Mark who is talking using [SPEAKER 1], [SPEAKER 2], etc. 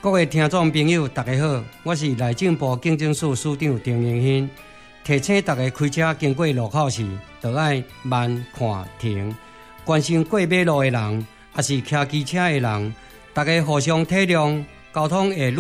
[SPEAKER 1] 各位听众朋友，大家好，我是内政部警政署署长陈永兴，提醒大家开车经过路口时，就要慢看停。关心过马路的人，也是骑机车的人，大家互相体谅，交通会